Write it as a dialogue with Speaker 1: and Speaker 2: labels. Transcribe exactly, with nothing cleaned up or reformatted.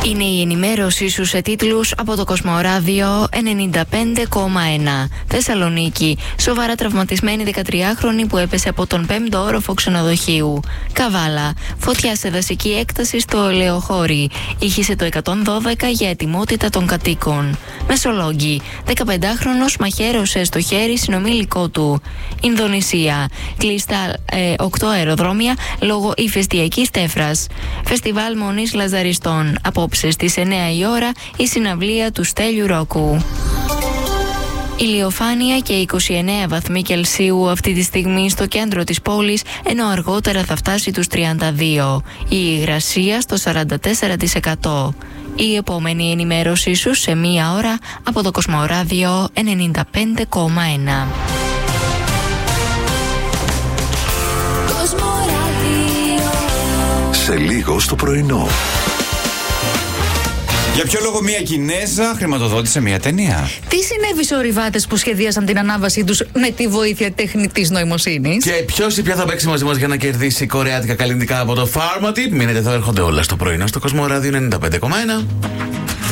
Speaker 1: Είναι η ενημέρωσή σου σε τίτλους από το Κοσμοράδιο ενενήντα πέντε κόμμα ένα. Θεσσαλονίκη. Σοβαρά τραυματισμένη δεκατριάχρονη που έπεσε από τον πέμπτο όροφο ξενοδοχείου. Καβάλα. Φωτιά σε δασική έκταση στο Ελαιοχώρι. Ήχησε το εκατόν δώδεκα για ετοιμότητα των κατοίκων. Μεσολόγγι. δεκαπεντάχρονος μαχαίρωσε στο χέρι συνομήλικό του. Ινδονησία. Κλειστά ε, οκτώ αεροδρόμια λόγω ηφαιστειακής τέφρας. Φεστιβάλ Μονής Λαζαριστών. Απόψε στις εννέα η ώρα η συναυλία του Στέλιου Ρόκου. Ηλιοφάνεια και είκοσι εννέα βαθμοί Κελσίου αυτή τη στιγμή στο κέντρο της πόλης, ενώ αργότερα θα φτάσει τους τριάντα δύο. Η υγρασία στο σαράντα τέσσερα τοις εκατό. Η επόμενη ενημέρωσή σου σε μία ώρα από το Κοσμοράδιο ενενήντα πέντε κόμμα ένα.
Speaker 2: Σε λίγο στο πρωινό.
Speaker 3: Για ποιο λόγο μια Κινέζα χρηματοδότησε μια ταινία?
Speaker 4: Τι συνέβη σε ορειβάτες που σχεδίασαν την ανάβασή τους με τη βοήθεια τεχνητής νοημοσύνης?
Speaker 5: Και ποιος ή ποια θα παίξει μαζί μας για να κερδίσει κορεάτικα καλλιτικά από το Pharmatip? Μείνετε εδώ, έρχονται όλα στο πρωινό στο Κοσμοράδιο ενενήντα πέντε κόμμα ένα.